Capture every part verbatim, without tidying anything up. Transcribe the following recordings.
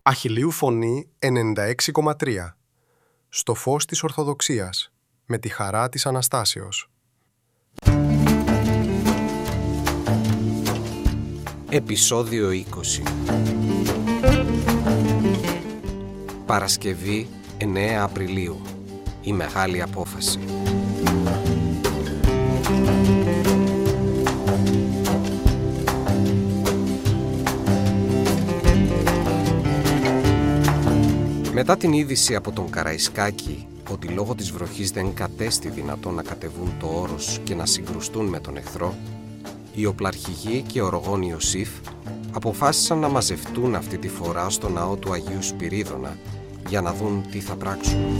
Αχιλλείου Φωνή ενενήντα έξι κόμμα τρία. Στο φως της Ορθοδοξίας, με τη χαρά της Αναστάσεως. Επεισόδιο είκοσι. Παρασκευή εννέα Απριλίου. Η Μεγάλη Απόφαση. Μετά την είδηση από τον Καραϊσκάκη ότι λόγω της βροχής δεν κατέστη δυνατόν να κατεβούν το όρος και να συγκρουστούν με τον εχθρό, οι οπλαρχηγοί και ο Ρογόν Ιωσήφ αποφάσισαν να μαζευτούν αυτή τη φορά στο ναό του Αγίου Σπυρίδωνα για να δουν τι θα πράξουν.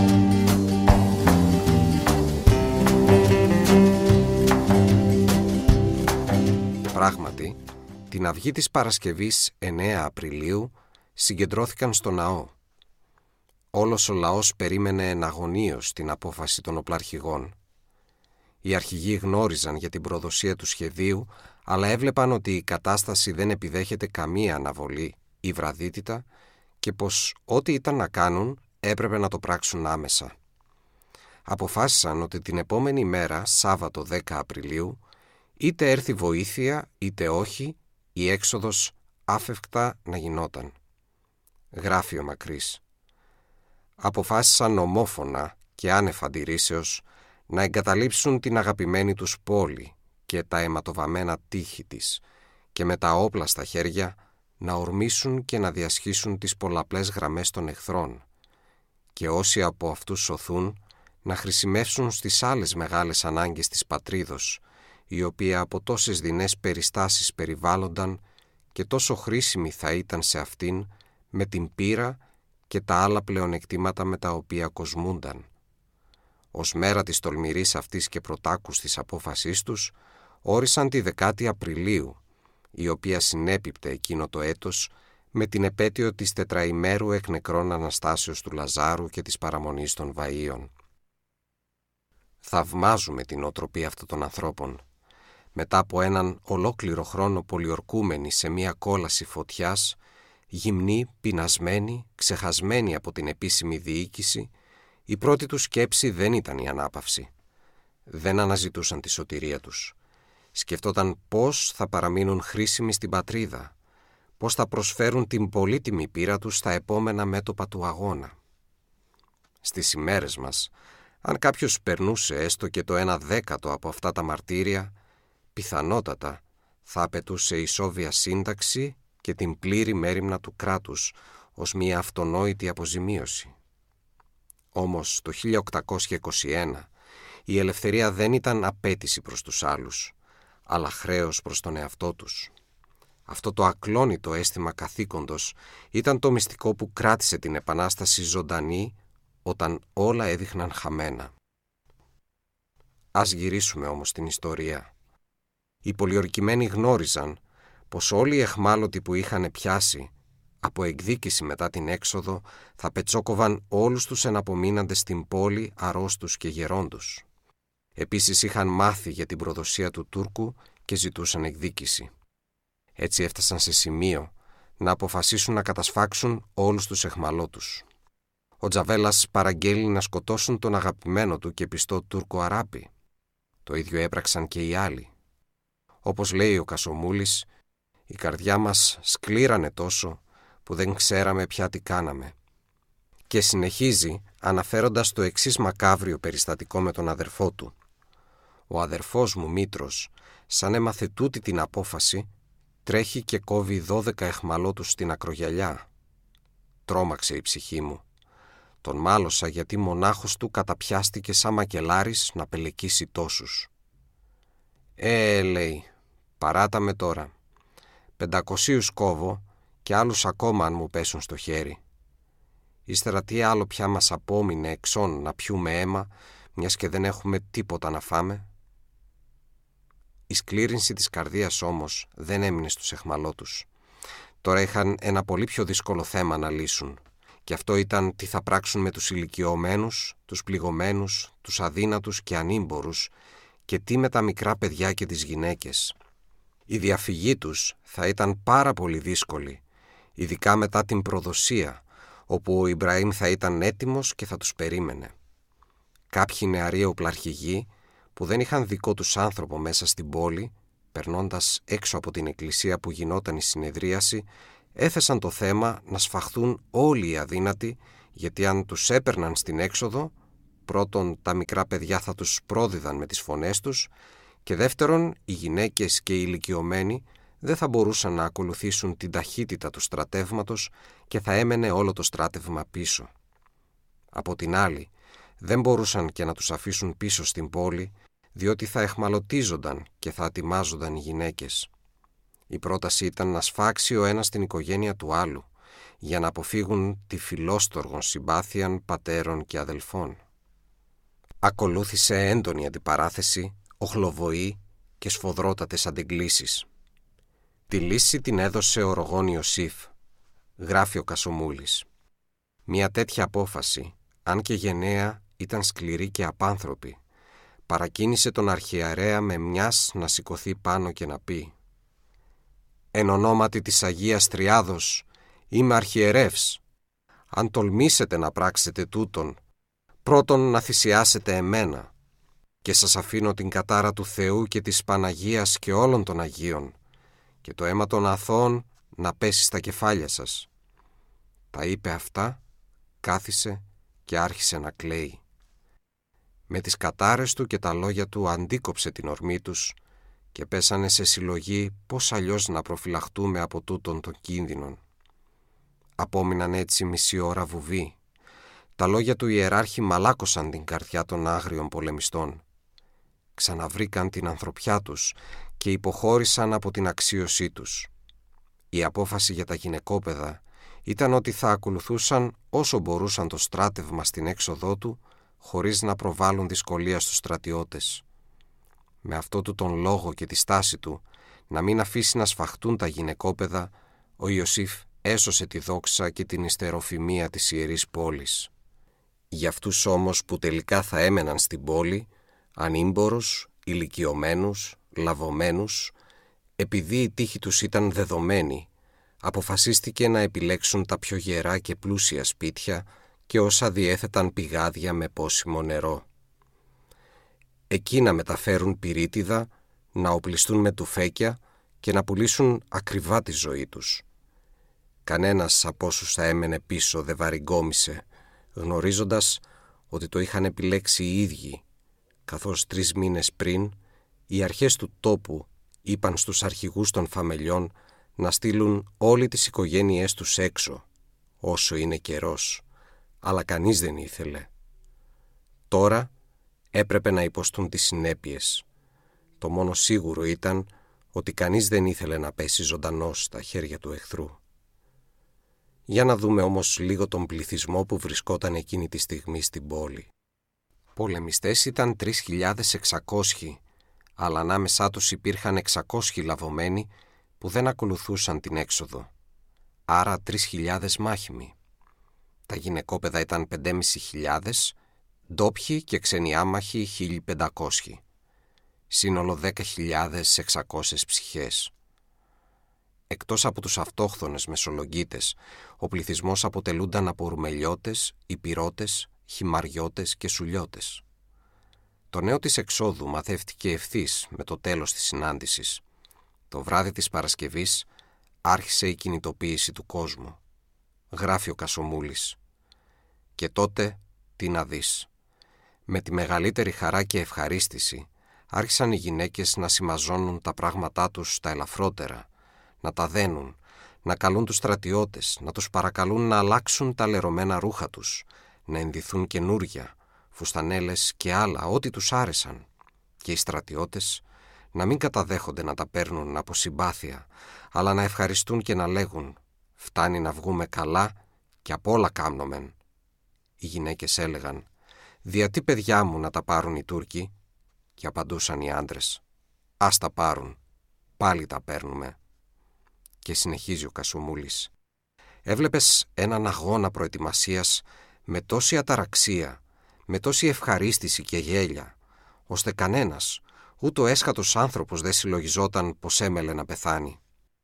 Πράγματι, την αυγή της Παρασκευής εννέα Απριλίου συγκεντρώθηκαν στο ναό. Όλος ο λαός περίμενε εναγωνίως την απόφαση των οπλαρχηγών. Οι αρχηγοί γνώριζαν για την προδοσία του σχεδίου, αλλά έβλεπαν ότι η κατάσταση δεν επιδέχεται καμία αναβολή ή βραδύτητα και πως ό,τι ήταν να κάνουν έπρεπε να το πράξουν άμεσα. Αποφάσισαν ότι την επόμενη μέρα, Σάββατο δέκα Απριλίου, είτε έρθει βοήθεια είτε όχι, η έξοδος άφευκτα να γινόταν. Γράφει ο Μακρύς. Αποφάσισαν ομόφωνα και άνευ αντιρρήσεως να εγκαταλείψουν την αγαπημένη τους πόλη και τα αιματοβαμμένα τείχη της και με τα όπλα στα χέρια να ορμήσουν και να διασχίσουν τις πολλαπλές γραμμές των εχθρών και όσοι από αυτούς σωθούν να χρησιμεύσουν στις άλλες μεγάλες ανάγκες της πατρίδος, η οποία από τόσες δεινές περιστάσεις περιβάλλονταν και τόσο χρήσιμη θα ήταν σε αυτήν με την πείρα και τα άλλα πλεονεκτήματα με τα οποία κοσμούνταν. Ως μέρα της τολμηρής αυτής και πρωτάκους της απόφασής τους, όρισαν τη δεκάτη Απριλίου, η οποία συνέπιπτε εκείνο το έτος με την επέτειο της τετραημέρου εκ νεκρών Αναστάσεως του Λαζάρου και της παραμονής των Βαΐων. Θαυμάζουμε την οτροπή αυτών των ανθρώπων. Μετά από έναν ολόκληρο χρόνο πολιορκούμενοι σε μία κόλαση φωτιάς, γυμνοί, πεινασμένοι, ξεχασμένοι από την επίσημη διοίκηση, η πρώτη τους σκέψη δεν ήταν η ανάπαυση. Δεν αναζητούσαν τη σωτηρία τους. Σκεφτόταν πώς θα παραμείνουν χρήσιμοι στην πατρίδα, πώς θα προσφέρουν την πολύτιμη πείρα τους στα επόμενα μέτωπα του αγώνα. Στις ημέρες μας, αν κάποιος περνούσε έστω και το ένα δέκατο από αυτά τα μαρτύρια, πιθανότατα θα απαιτούσε ισόβια σύνταξη και την πλήρη μέριμνα του κράτους ως μια αυτονόητη αποζημίωση. Όμως το χίλια οκτακόσια είκοσι ένα η ελευθερία δεν ήταν απέτηση προς τους άλλους, αλλά χρέος προς τον εαυτό τους. Αυτό το ακλόνητο αίσθημα καθήκοντος ήταν το μυστικό που κράτησε την Επανάσταση ζωντανή όταν όλα έδειχναν χαμένα. Ας γυρίσουμε όμως την ιστορία. Οι πολιορκημένοι γνώριζαν πως όλοι οι αιχμάλωτοι που είχαν πιάσει από εκδίκηση μετά την έξοδο θα πετσόκοβαν όλους τους εναπομείναντες στην πόλη αρρώστους και γερόντους. Επίσης είχαν μάθει για την προδοσία του Τούρκου και ζητούσαν εκδίκηση. Έτσι έφτασαν σε σημείο να αποφασίσουν να κατασφάξουν όλους τους αιχμαλώτους. Ο Τζαβέλας παραγγέλει να σκοτώσουν τον αγαπημένο του και πιστό Τούρκο Αράπη. Το ίδιο έπραξαν και οι άλλοι. Όπως λέει ο Κασομούλης, η καρδιά μας σκλήρανε τόσο που δεν ξέραμε πια τι κάναμε. Και συνεχίζει αναφέροντας το εξής μακάβριο περιστατικό με τον αδερφό του. Ο αδερφός μου Μήτρος, σαν έμαθε τούτη την απόφαση, τρέχει και κόβει δώδεκα αιχμαλώτους στην ακρογιαλιά. Τρόμαξε η ψυχή μου. Τον μάλωσα γιατί μονάχος του καταπιάστηκε σαν μακελάρης να πελεκίσει τόσους. «Ε, λέει, παράτα με τώρα. Πεντακοσίους κόβω και άλλους ακόμα αν μου πέσουν στο χέρι. Ύστερα τι άλλο πια μας απόμεινε εξών να πιούμε αίμα, μιας και δεν έχουμε τίποτα να φάμε?» Η σκλήρυνση της καρδίας όμως δεν έμεινε στους αιχμαλώτους. Τώρα είχαν ένα πολύ πιο δύσκολο θέμα να λύσουν. Και αυτό ήταν τι θα πράξουν με τους ηλικιωμένους, τους πληγωμένους, τους αδύνατους και ανήμπορους και τι με τα μικρά παιδιά και τις γυναίκες. Η διαφυγή τους θα ήταν πάρα πολύ δύσκολη, ειδικά μετά την προδοσία, όπου ο Ιμπραήμ θα ήταν έτοιμος και θα τους περίμενε. Κάποιοι νεαροί οπλαρχηγοί, που δεν είχαν δικό τους άνθρωπο μέσα στην πόλη, περνώντας έξω από την εκκλησία που γινόταν η συνεδρίαση, έθεσαν το θέμα να σφαχθούν όλοι οι αδύνατοι, γιατί αν τους έπαιρναν στην έξοδο, πρώτον τα μικρά παιδιά θα τους πρόδιδαν με τις φωνές τους και δεύτερον οι γυναίκες και οι ηλικιωμένοι δεν θα μπορούσαν να ακολουθήσουν την ταχύτητα του στρατεύματος και θα έμενε όλο το στράτευμα πίσω. Από την άλλη, δεν μπορούσαν και να τους αφήσουν πίσω στην πόλη, διότι θα εχμαλωτίζονταν και θα ατιμάζονταν οι γυναίκες. Η πρόταση ήταν να σφάξει ο ένας την οικογένεια του άλλου, για να αποφύγουν τη φιλόστοργον συμπάθειαν πατέρων και αδελφών. Ακολούθησε έντονη αντιπαράθεση, οχλοβοή και σφοδρότατες αντεγκλήσεις. Τη λύση την έδωσε ο Ρογόν Ιωσήφ, γράφει ο Κασομούλης. Μια τέτοια απόφαση, αν και γενναία, ήταν σκληρή και απάνθρωπη. Παρακίνησε τον αρχιερέα με μιας να σηκωθεί πάνω και να πει «Εν ονόματι της Αγίας Τριάδος, είμαι αρχιερεύς. Αν τολμήσετε να πράξετε τούτον, πρώτον να θυσιάσετε εμένα και σας αφήνω την κατάρα του Θεού και της Παναγίας και όλων των Αγίων και το αίμα των αθώων να πέσει στα κεφάλια σας». Τα είπε αυτά, κάθισε και άρχισε να κλαίει. Με τις κατάρες του και τα λόγια του αντίκοψε την ορμή τους και πέσανε σε συλλογή πώς αλλιώς να προφυλαχτούμε από τούτον των κίνδυνων. Απόμειναν έτσι μισή ώρα βουβοί. Τα λόγια του ιεράρχη μαλάκωσαν την καρδιά των άγριων πολεμιστών. Ξαναβρήκαν την ανθρωπιά τους και υποχώρησαν από την αξίωσή τους. Η απόφαση για τα γυναικόπαιδα ήταν ότι θα ακολουθούσαν όσο μπορούσαν το στράτευμα στην έξοδό του, χωρίς να προβάλλουν δυσκολία στους στρατιώτες. Με αυτό του τον λόγο και τη στάση του, να μην αφήσει να σφαχτούν τα γυναικόπαιδα, ο Ιωσήφ έσωσε τη δόξα και την ιστεροφημία της ιερής πόλης. Για αυτούς όμως που τελικά θα έμεναν στην πόλη, ανήμπορους, ηλικιωμένους, λαβωμένους, επειδή η τύχη τους ήταν δεδομένη, αποφασίστηκε να επιλέξουν τα πιο γερά και πλούσια σπίτια και όσα διέθεταν πηγάδια με πόσιμο νερό. Εκεί να μεταφέρουν πυρίτιδα, να οπλιστούν με τουφέκια και να πουλήσουν ακριβά τη ζωή τους. Κανένας από όσους θα έμενε πίσω δεν βαριγκόμισε, γνωρίζοντας ότι το είχαν επιλέξει οι ίδιοι, καθώς τρεις μήνες πριν οι αρχές του τόπου είπαν στους αρχηγούς των φαμελιών να στείλουν όλοι τις οικογένειές τους έξω, όσο είναι καιρός, αλλά κανείς δεν ήθελε. Τώρα έπρεπε να υποστούν τις συνέπειες. Το μόνο σίγουρο ήταν ότι κανείς δεν ήθελε να πέσει ζωντανός στα χέρια του εχθρού. Για να δούμε όμως λίγο τον πληθυσμό που βρισκόταν εκείνη τη στιγμή στην πόλη. Πολεμιστές ήταν τρεις χιλιάδες εξακόσιοι, αλλά ανάμεσά τους υπήρχαν εξακόσιοι λαβωμένοι που δεν ακολουθούσαν την έξοδο. Άρα τρεις χιλιάδες μάχημοι. Τα γυναικόπαιδα ήταν πέντε χιλιάδες πεντακόσιοι, ντόπιοι και ξένοι άμαχοι χίλια πεντακόσιοι. Σύνολο δέκα χιλιάδες εξακόσιες ψυχές. Εκτός από τους αυτόχθονες μεσολογγίτες, ο πληθυσμός αποτελούνταν από ουρμελιώτες, υπηρώτες, χυμαριώτες και σουλιώτες. Το νέο της εξόδου μαθεύτηκε ευθύς με το τέλος της συνάντησης. Το βράδυ της Παρασκευής άρχισε η κινητοποίηση του κόσμου. Γράφει ο Κασομούλης. Και τότε τι να δεις. Με τη μεγαλύτερη χαρά και ευχαρίστηση άρχισαν οι γυναίκες να συμμαζώνουν τα πράγματά τους στα ελαφρότερα, να τα δένουν, να καλούν τους στρατιώτες, να τους παρακαλούν να αλλάξουν τα λερωμένα ρούχα τους, να ενδυθούν καινούρια, φουστανέλες και άλλα, ό,τι τους άρεσαν. Και οι στρατιώτες να μην καταδέχονται να τα παίρνουν από συμπάθεια, αλλά να ευχαριστούν και να λέγουν «Φτάνει να βγούμε καλά και απ' όλα κάμνομεν». Οι γυναίκες έλεγαν «Διατί παιδιά μου να τα πάρουν οι Τούρκοι?» Και απαντούσαν οι άντρες «Ας τα πάρουν, πάλι τα παίρνουμε». Και συνεχίζει ο Κασομούλης. Έβλεπες έναν αγώνα προετοιμασίας με τόση αταραξία, με τόση ευχαρίστηση και γέλια, ώστε κανένας, ούτε ο έσχατος άνθρωπος δεν συλλογιζόταν πως έμελε να πεθάνει.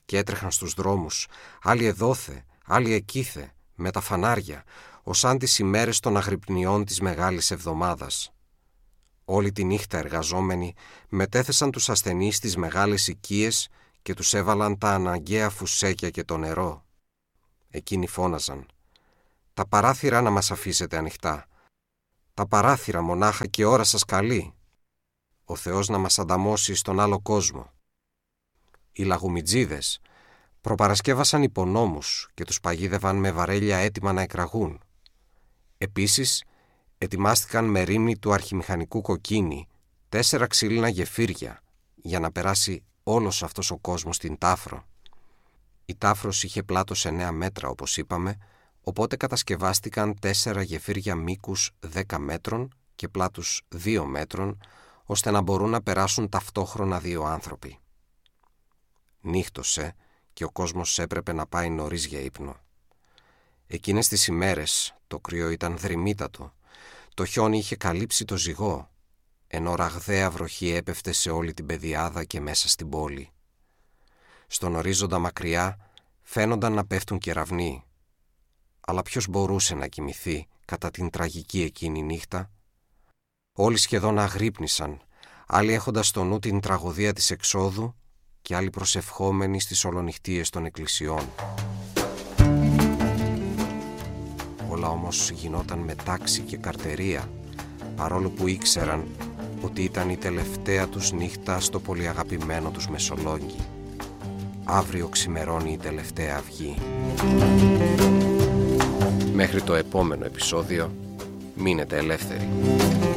και έτρεχαν στους δρόμους, άλλοι εδώθε, άλλοι εκείθε, με τα φανάρια, ως αν τις ημέρες των αγρυπνιών της Μεγάλης Εβδομάδας. Όλη τη νύχτα εργαζόμενοι μετέθεσαν τους ασθενείς στις μεγάλες οικίες και τους έβαλαν τα αναγκαία φουσέκια και το νερό. Εκείνοι φώναζαν: «Τα παράθυρα να μας αφήσετε ανοιχτά. Τα παράθυρα μονάχα και ώρα σας καλεί. Ο Θεός να μας ανταμώσει στον άλλο κόσμο». Οι λαγουμιτζίδες προπαρασκεύασαν υπονόμους και τους παγίδευαν με βαρέλια έτοιμα να εκραγούν. Επίσης, ετοιμάστηκαν με ρήμνη του αρχιμηχανικού κοκκίνη τέσσερα ξύλινα γεφύρια για να περάσει όλος αυτός ο κόσμος στην Τάφρο. Η Τάφρος είχε πλάτος εννέα μέτρα, όπως είπαμε, οπότε κατασκευάστηκαν τέσσερα γεφύρια μήκους δέκα μέτρων και πλάτους δύο μέτρων, ώστε να μπορούν να περάσουν ταυτόχρονα δύο άνθρωποι. Νύχτωσε και ο κόσμος έπρεπε να πάει νωρίς για ύπνο. Εκείνες τις ημέρες το κρύο ήταν δρυμύτατο, το χιόνι είχε καλύψει το ζυγό, ενώ ραγδαία βροχή έπεφτε σε όλη την πεδιάδα και μέσα στην πόλη. Στον ορίζοντα μακριά φαίνονταν να πέφτουν κεραυνοί, αλλά ποιος μπορούσε να κοιμηθεί κατά την τραγική εκείνη νύχτα? Όλοι σχεδόν αγρύπνησαν, άλλοι έχοντας στο νου την τραγωδία της εξόδου και άλλοι προσευχόμενοι στις ολονυχτίες των εκκλησιών. Όλα όμως γινόταν με τάξη και καρτερία, παρόλο που ήξεραν ότι ήταν η τελευταία τους νύχτα στο πολύ αγαπημένο τους Μεσολόγγι. Αύριο ξημερώνει η τελευταία αυγή. Μέχρι το επόμενο επεισόδιο, μείνετε ελεύθεροι.